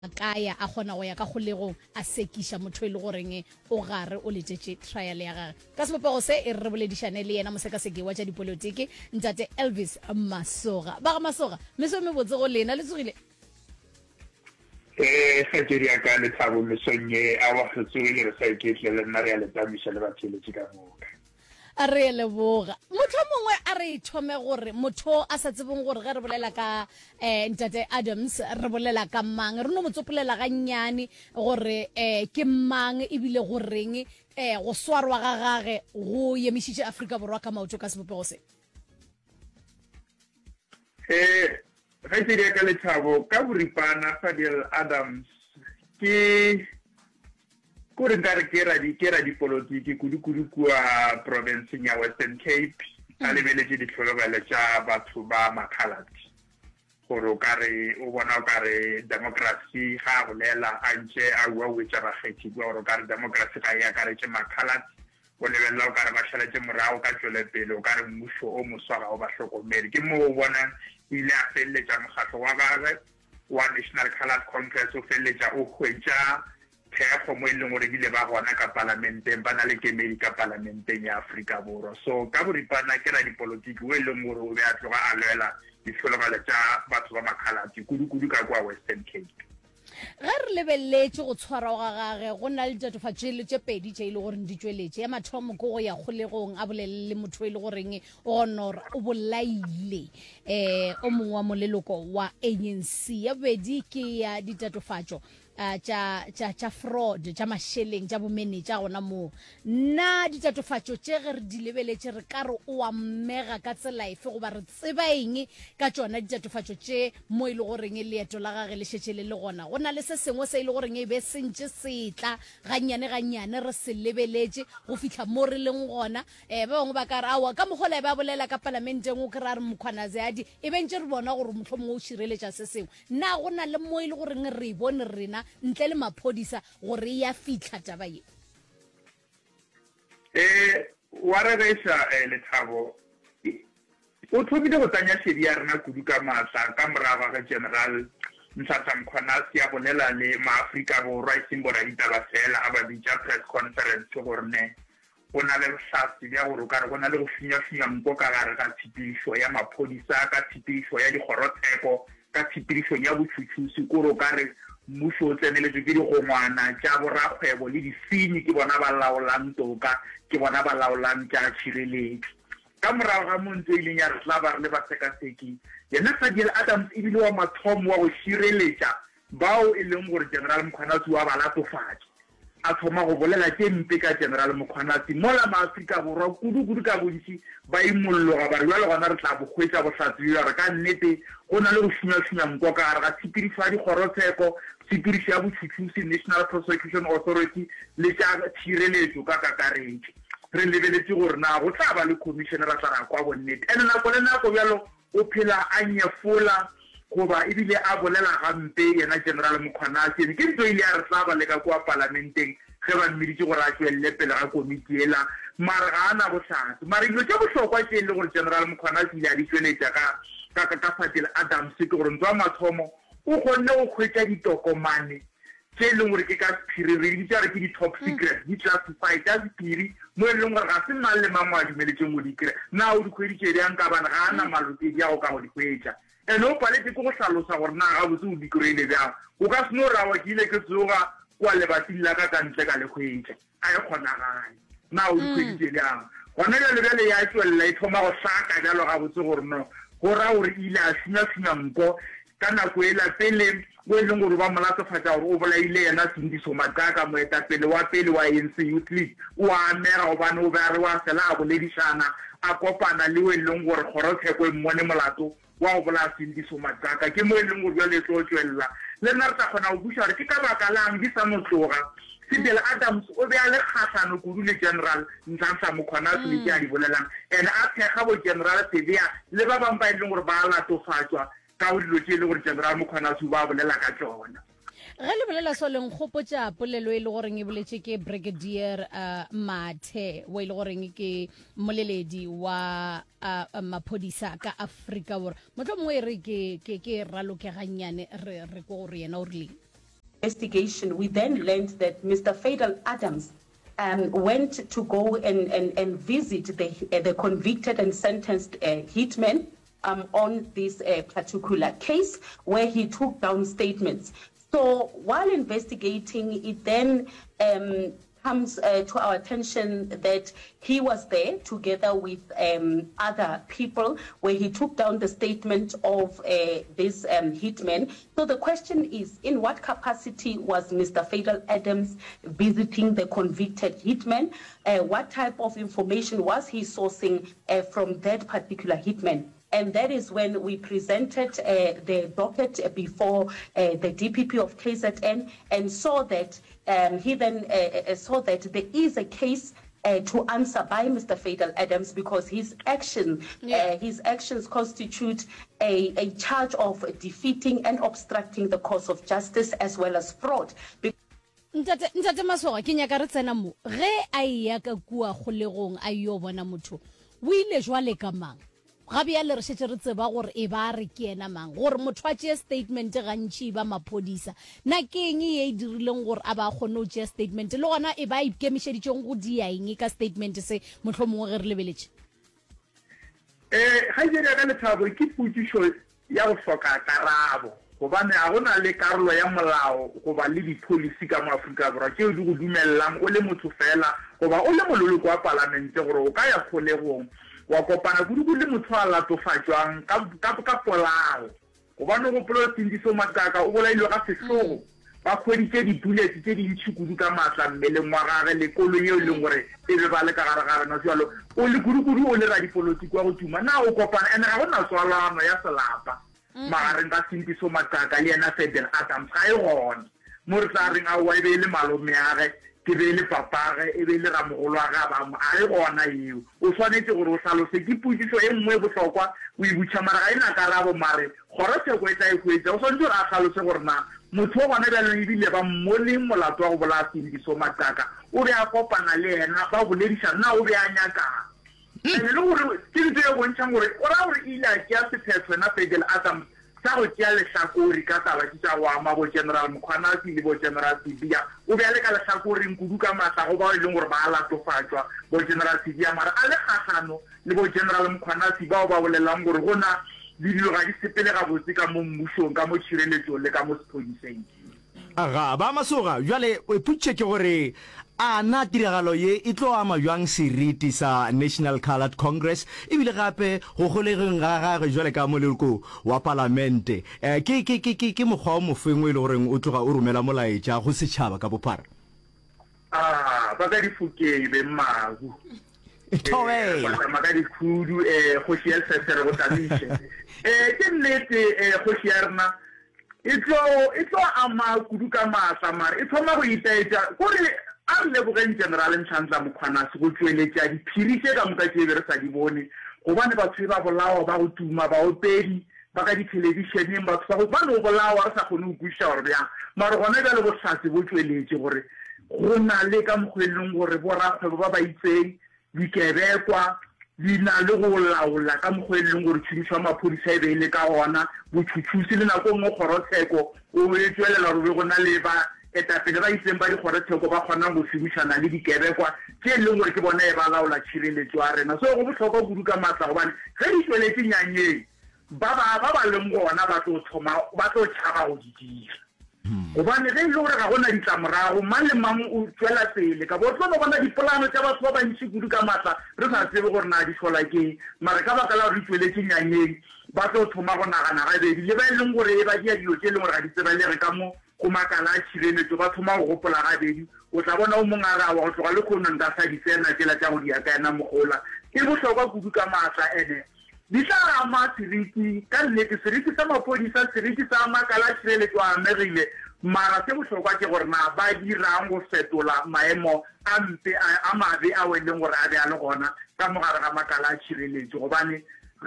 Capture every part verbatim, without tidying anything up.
kaya a gona go ya ka kgolegong a sekiša motho e le goreng o gare o letšetše trial ya gage ka sebopego se e re boledišane le yena mosekaseki wa tša dipolotiki ntate Elvis Masoga. Ba ga Masoga meso me botse go lena le tsogile eh ga ke ria ka le thabo mesonye a wa tsogile re sa iketle le nna re ya le tamisha le batšheletse ka moka a re leboga. Motho mongwe a re thome gore motho a sa tsebeng gore ge re bolela ka eh ntate Adams re bolela ka mang re no motsopolela ga nnyane gore eh ke mang e bile go reng eh go swarwa ga gage go yemišitše Afrika Borwa ka maoto ka sebopego se. eh ga ke ria ka le thabo ka boripana Fadil Adams ke kore nkare ke ra di ke ra dipolotiki kudu-kudu kua province ya Western Cape a lebeletse ditlhologelo tša batho ba makhalati gore o kare o bona o kare democracy ga bolela a ntše a bua wetša bakgethi kua gore o kare democracy ga e akaretše makhalati o lebelela o kare ba šhaletše morago ka tšwelepele o kare mmušo o moswa ga o ba hlokomedi ke moo o bonang ile a feleletša mokgatlo wa gage wa National Coloured Congress o feleletša o hwetša thekgo mo e leng gore bile ba gona ka parlamenteng ba na le kemedi ka parlamenteng ya Afrika Borwa so ka boripana ke ra dipolotiki o e leng gore o be a tloga a lwela ditlhologelo tša batho ba makhalati kudu-kudu ka kwa Western Cape. Ge re lebeletse go tshwara ga gage go na le ditatofatšo tše pedi tše e le gore di tšweletše ya mathomo ko go ya kgolegong a bolelele motho e le goreng o gona gore o bolaile eh o mongwe wa moleloko wa A N C ya bobedi ke ya ditatofatšo tša tša tša fraud tša mašeleng tša bomenetša gona moo nna ditatofatšo tše ge re di lebeletše re ka re o a mmega ka tsela efe goba re tseba eng ka tšona ditatofatšo tše mo e le goreng leeto la gage le šetše le le gona go na le se sengwe se e le goreng e be sentše setla gannyane gannyane re se lebeletše go fitlha mo re leng gona um ba bangwe ba ka re aowa ka mokgola e ba bolela ka parlamenteng o kry-a re mokgwanazeadi e bentše re bona gore motlho mongwe o šireletša se sengwe nna go na le mo e le goreng re e bone rena ntle le maphodisa gore ya fitlha taba ye. eh wa re reisa le thabo o thobile go tsanya shedi ya rena kudu ka matla ka morago ga general Mthatha Mkhwanasi ya bolela le maAfrika Borwa e seng bora ditaba fela a ba bitša press conference gore ne go na le bohlatsi bja gore o kare go na le go finya-finya nko ka gare ka tshepedišo ya maphodisa ka tshepedišo ya dikgorotsheko ka tshepedišo ya botšhotšhusi kore o kare mmušo o tseneletswe ke digongwana tša borakgwebo le disenyi ke bona ba laolang toka ke bona ba laolang tša tšhireletši ka morago ga montse e leng ya re tla ba re le basekaseki yena Fadil Adams e bile wa mathomo wa go šireletša bao e leng gore general Mkhwanasi wa ba latofatše a thoma go bolela tše mpe ka general Mkhwanasi mola maAfrika Borwa kudu-kudu ka bontši ba imolloga ba re bjale gona re tla bokgwetša bohlatsi bja re ka nnete go na le go šunya-šunya nko ka gare ga tshepedišo ya dikgorotsheko tshepedišo ya botšhotšhusi National Prosecution Authority le tša tšhireletšo ka kakaretše re lebeletse gore na go tla ba le commission ra tla ra kwa bonnete ene nako le nako bjalo o phela a nyefola goba ebile a bolela gampe yena general Mkhwanasi ke ntho ile ya re tla ba le ka kwa parlamenteng ge ba mmeditše gore a tšwelele pele ga komiti ela mare ga ana bohlatse mare dilo tša bohlokwa tše e le gore general Mkhwanasi ile a di tšweletša ka ka Fadil Adams ke gore ntho ya mathomo o kgonne go hwetša ditokomane tše e leng gore ke ka sephiri re di tša re ke di-top secret di-classified tša sephiri mo e leng gore ga se mang le mang wa dumeletšeng go di kry na o di hweditše diang ka bane ga ana malotedi ya go ka go di hwetša ene o paletse ke go hlalosa gore na ga botse o di kry-ile bjang o ka seno rawa ke ile ke tsoga kwa lebating la ka ka ntle ka le hwetša a e kgonagane na o di hweditše bjang gona bjale bjale ya tšwelela e thoma go hlaka bjalo ga botse gore no go raya gore ile a šunya-šunya nko ka nako e la pele o e leng gore ba molatofatša gore o bolaile yena Sindiso Matlaka moetapele wa pele wa A N C Youth League o a amega gobane o be a re wa fela a boledišana a kopana le o e leng gore kgorotsheko e mmone molato wa go bolaya Sindiso Matlaka ke mo e leng gore bjale e tlo tšwelela le nna re tla kgona go buša gore ke ka baka lang di sa motloga Fadil Adams o be a le kgahlano kudu le general Mthatha Mkhwanasi le ke a di bolelang and a thekga bo general Sibiya le ba bangwe ba e leng gore ba latofatšwa ka o dilo tše e le gore general Mkhwanasi ba bolela ka tšona ge le bolela so leng kgopotša polelo e le goreng e boletše ke brigadier Mathe wa e le goreng ke moleledi wa maphodisa ka Afrika Borwa motho mongwe e re ke ralokegannyane re ko gore yena o rileng investigation, we then learned that Mister Fatal Adams um, went to go and, and, and visit the, uh, the convicted and sentenced uh, hitman um, on this uh, particular case, where he took down statements. So while investigating, it then um, comes uh, to our attention that he was there together with um, other people, where he took down the statement of uh, this um, hitman. So the question is, in what capacity was Mister Fatal Adams visiting the convicted hitman? Uh, what type of information was he sourcing uh, from that particular hitman? And that is when we presented uh, the docket before uh, the D P P of K Z N and saw that um, he then uh, saw that there is a case uh, to answer by Mister Fatal Adams, because his action, yeah. uh, his actions constitute a, a charge of defeating and obstructing the course of justice as well as fraud. Be- Ntate ntate Masoga ke nyaka re tsena mo ge a ya ka kua kgolegong a yo bona motho o ile jwale ka mang gabe ya le re shetse re tseba gore e ba re ke ena mang gore motho a tšea statement gantši ba maphodisa na ke eng e dirileng gore a ba kgone o tšea statement le gona e ba ikemišeditšeng go dia eng ka statement se mohlomongwe ge re lebeletše eh ga ile ka Lethabo ke putsišo ya go hloka karabo gobane a gona le karolo ya molao goba le di-policy ka mo Afrika Borwa tšeo di go dumellang o le motho fela goba o le mololoko wa palamente gore o ka ya kgolegong wa kopana kudu le motho a latofatšwang ka polao gobane go polo Tsindiso Makaka o bolailwe ka sehlogo ba kgweditše dipuletse tše dintšhi kudu ka maatla mmeleng wa gage le kolo yeo e leng gore e be ba le ka gare gare na jalo o le kudu-kudu o le radipolotiki wa go tuma na o kopana ene ga go na tswalano ya selapa magareng ka Tsindiso Makaka le yena Fatal Adams ga e gona mo re tla reng a wa e be le malome age ke be le papage e be le ramogolo a ga ba mo a e gona eo o tshwanetse gore o hlalose ke putsišo e nngwe bohlokwa o e butša mara ga e na karabo mare kgorotsheko e tla e hwetša o tshwanetse gore a hlalose gore na motho wa gona bjalong ebile ba mmole molato wa go bolaya Tsindiso Makaka o be a kopana le ena ba bolediša na o be a nyakang ene le gore ke dito e bontšhang gore o ra gore ile a tšea sephetho ena Fatal Adams sa go tšea lehlakori ka taba tša go ama bo General Mkhwanasi le bo General Sibiya o be a le ka lehlakoreng kudu ka maatla go bao e leng gore ba a latofatšwa bo General Sibiya mara a le kgahlano le bo General Mkhwanasi bao ba bolelang gore go na le dilo ga di sepele gabotse ka mo mmušong ka mo tšhireletsong le ka mo sephodiseng aga ba Masoga jwale o iputše ke gore a na tiragalo ye e tlo ama jwang seriti sa National Coloured Congress ebile gape go golegeng ga gagwe jwale ka moleloko wa palamente eh ke ke ke ke mokgwa o mofengwe le goreng o tloga o romela molaetša go setšhaba ka bophara ah ba ka difukeng be mmagu Towela ba ka dikhudu eh go šiela sesere go tamiše eh ke nnete eh go šiarna itlo itlo ama kudu ka maatla mara e thoma go itaetša gore a le bogeng General Nhlanhla Mkhwanasi go tšweletša diphiri tše ka moka tše be re sa di bone gobane batho ba bolawa ba go tuma ba opedi ba ka ditelebišeneng batho ba go bane go bolawa re sa kgone go kwešiša gore bjang mara gona bjale bohlatse bo tšweletše gore go na le ka mokgweleng gore borakgwebo ba ba itseng dikebekwa di na le go laola ka mokgweleng gore tšhomišo ya maphodisa e be le ka gona botšhotšhusi le nako ngwe kgorotsheko o e tšwelela gore be go na le ba etapele ba itseng ba dikgorotsheko ba kgonang go šomišana le dikebekwa tše e leng gore ke bona e ba laola tšhireletšo ya rena so go bohlokwa kudu ka maatla gobane ge di tšweletše nyanyeng ba ba leng gona ba tlo tšhaba go di dira gobane ge e le gore ga gona ditlamorago mang le mang o tšwela pele ka bo tlo no bona dipolano tša batho ba bantši kudu ka maatla re sa tsebe gore na di tlhola keng mara ka baka la gore di tšweletše nyanyeng ba tlo thoma go nagana gabedi le ba e leng gore e ba dia dilo tše e leng gore ga di tsebelege ka mo go makala a tšhireletšo ba thoma go gopola gabedi o tla bona o mongwe a ra wa go tloga le kgonong ka sa di tsena tsela tša go dia ka ena mogola e bohlokwa kudu ka maatla ene di tla ama seriti ka nnete seriti sa maphodisa seriti sa makala a tšhireletšo a amegile mara se bohlokwa ke gore na ba dirang go fetola maemo a mpe a mabe a o e leng gore a be a le gona ka mogare ga makala a tšhireletšo gobane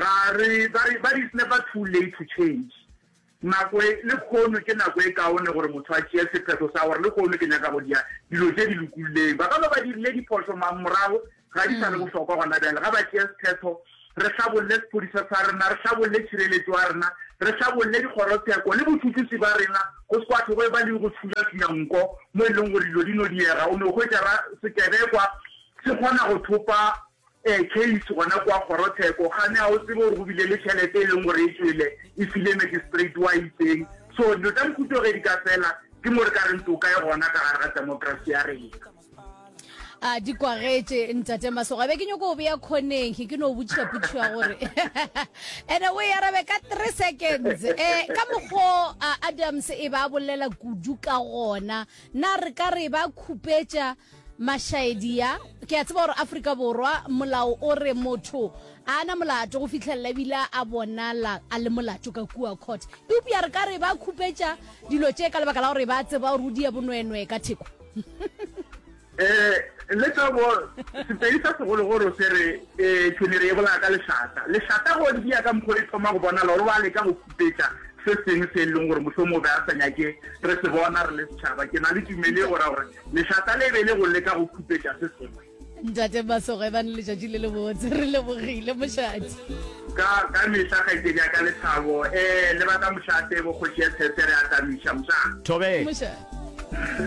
ba it's never too late to change nako le kgono ke nako e kaone gore motho a tšea sephetho sa gore le kgono ke nyaka go dia dilo tše di lokoleng ba ka no ba dirile diphoso mammorago ga di sa le bohlokwa gona bjale ga ba tšea sephetho re hlabolle sephodisa sa rena re hlabolle tšhireletšo ya rena re hlabolle dikgorotsheko le bothuthisi ba rena go se kwatho go ba le go thula nko mo e leng gore dilo dino diega o ne go tla sekebekwa se kgona go thopa eh case gona kwa kgorotsheko gane a o tsebe gore go bile le tšhelete e leng gore e tswele e file magistrate wa itseng so dilo tsa mokhuto ge di ka fela ke mo re ka reng toka e gona ka gare ga democracy ya rena a di kwagetse ntate Masoga be ke nyoko o beya khoneng ke no butšha putšwa gore ene we arabe ka three seconds eh ka moggo Adams e ba bolela kudu ka gona na re ka re ba khupetša mashaidia ke a tseba gore Afrika Borwa molao o re motho ana molato go fitlhella bila a bonala a le molato ka kua court e upia re ka re ba khupetša dilo tše ka lebaka la gore ba tseba gore di ya bonwenwe ka theko eh le tsa bo se tsa se go le gore se re eh tshone re bola ka leshata leshata go di ya ka mkhore thoma go bona lo re ba le ka go khupetša se seng se leng gore mosomo ba tsanya ke re se bona re le tshaba ke na le tumele gore gore leshata le be le go le ka go khupetša se seng ntate Masoga ba nle ja dile le botse re le bogile moshadi ka ka mehla ga ite ya ka lethabo eh le ba ka moshate go go tšea tsetse re a tsamisa mosa Tobe moshadi